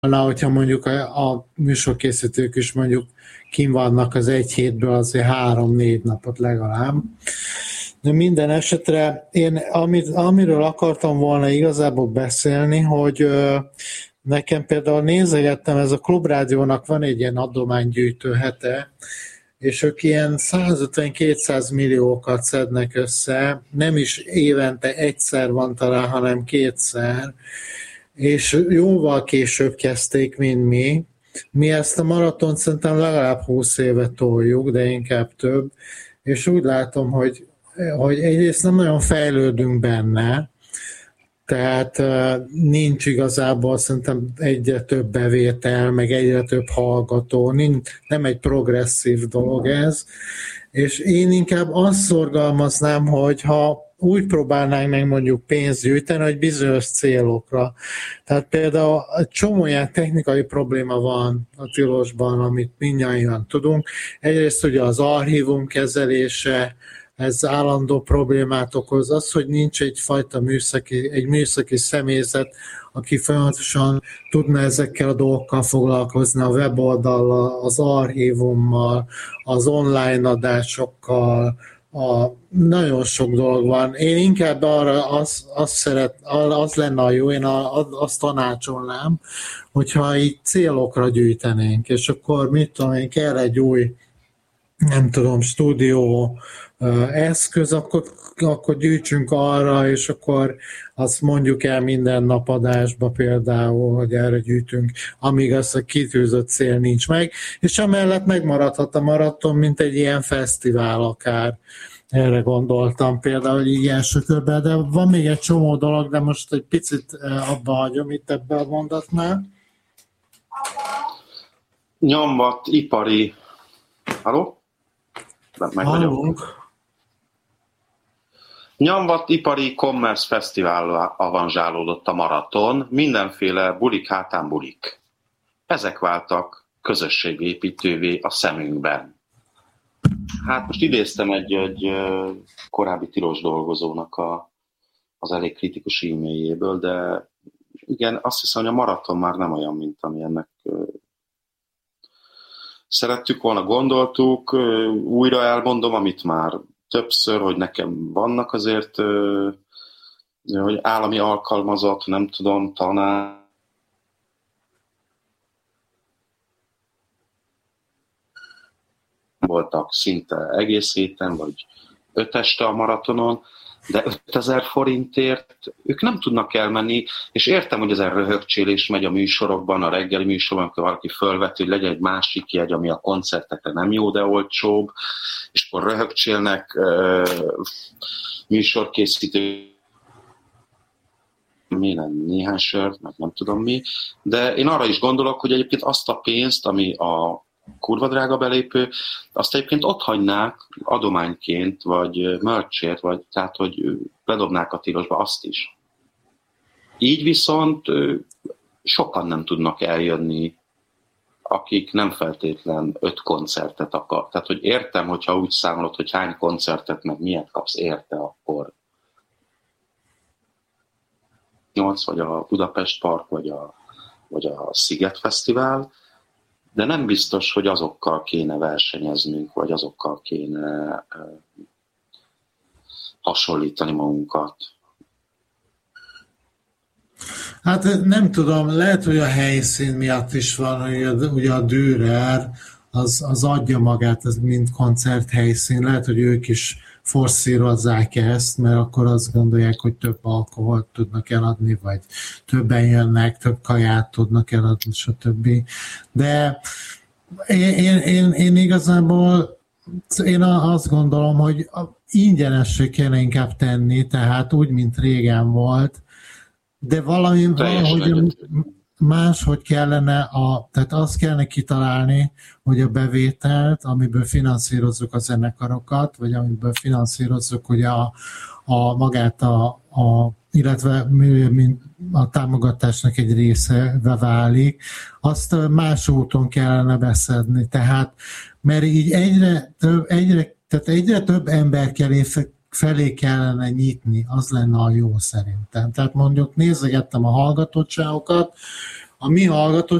hogyha mondjuk a műsorkészítők is mondjuk kim vannak az egy hétből azért 3-4 napot legalább. De minden esetre én amiről akartam volna igazából beszélni, hogy nekem például nézegettem, ez a Klubrádiónak van egy ilyen adománygyűjtő hete, és ők ilyen 150-200 milliókat szednek össze, nem is évente egyszer van talán, hanem kétszer, és jóval később kezdték, mint mi. Mi ezt a maratont szerintem legalább 20 éve toljuk, de inkább több, és úgy látom, hogy egyrészt nem nagyon fejlődünk benne, tehát nincs igazából szerintem egyre több bevétel, meg egyre több hallgató, nem egy progresszív dolog ez, és én inkább azt szorgalmaznám, hogy ha úgy próbálnánk meg mondjuk pénzt gyűjteni, hogy bizonyos célokra. Tehát például egy csomó ilyen technikai probléma van a Tilosban, amit mindnyájan tudunk. Egyrészt ugye az archívum kezelése, ez állandó problémát okoz. Az, hogy nincs egyfajta műszaki személyzet, aki folyamatosan tudna ezekkel a dolgokkal foglalkozni, a weboldallal, az archívummal, az online adásokkal, nagyon sok dolog van. Én inkább arra az lenne a jó, én azt tanácsolnám, hogyha így célokra gyűjtenénk, és akkor mit tudom én, kell egy új, nem tudom, stúdió eszköz, akkor gyűjtsünk arra, és akkor azt mondjuk el minden nap adásba például, hogy erre gyűjtünk, amíg az a kitűzött cél nincs meg, és amellett megmaradhat a maraton, mint egy ilyen fesztivál akár. Erre gondoltam például ilyen sokörben, de van még egy csomó dolog, de most egy picit abba hagyom itt ebbe a mondatnál. Nyomvat ipari... Halló? Hallunk. Nyomvat ipari commerce fesztivál avanzsálódott a maraton, mindenféle bulik hátán bulik. Ezek váltak közösségépítővé a szemünkben. Hát most idéztem egy korábbi tilos dolgozónak az elég kritikus e-mailjéből, de igen, azt hiszem, hogy a maraton már nem olyan, mint amilyennek szerettük volna, gondoltuk. Újra elmondom, amit már többször, hogy nekem vannak azért, hogy állami alkalmazott, nem tudom, tanár, voltak szinte egész héten, vagy 5 este a maratonon, de 5000 forintért ők nem tudnak elmenni, és értem, hogy ezen röhögcsélés megy a műsorokban, a reggeli műsorban, amikor valaki fölvet, hogy legyen egy másik jegy, ami a koncertekre nem jó, de olcsóbb, és akkor röhögcsélnek műsorkészítők, néhány sört, meg nem tudom mi, de én arra is gondolok, hogy egyébként azt a pénzt, ami a kurva drága belépő, azt egyébként ott hagynák adományként, vagy merchért, vagy tehát, hogy bedobnák a tilosba azt is. Így viszont sokan nem tudnak eljönni, akik nem feltétlen 5 koncertet akar. Tehát, hogy értem, hogyha úgy számolod, hogy hány koncertet, meg miért kapsz érte, akkor 8, vagy a Budapest Park, vagy a Sziget Fesztivál, de nem biztos, hogy azokkal kéne versenyeznünk, vagy azokkal kéne hasonlítani magunkat. Hát nem tudom, lehet, hogy a helyszín miatt is van, hogy ugye a Dürer az adja magát, ez mind koncerthelyszín, lehet, hogy ők is forszírozzák ezt, mert akkor azt gondolják, hogy több alkoholt tudnak eladni, vagy többen jönnek, több kaját tudnak eladni, stb. De én igazából azt gondolom, hogy ingyenessé kéne inkább tenni, tehát úgy, mint régen volt, de valahogy máshogy kellene, tehát azt kellene kitalálni, hogy a bevételt, amiből finanszírozzuk a zenekarokat, vagy amiből finanszírozzuk ugye magát illetve a támogatásnak egy része válik, azt más úton kellene beszedni. Tehát, mert így egyre több ember felé kellene nyitni, az lenne a jó szerintem. Tehát mondjuk nézegettem a hallgatottságokat, a mi hallgatók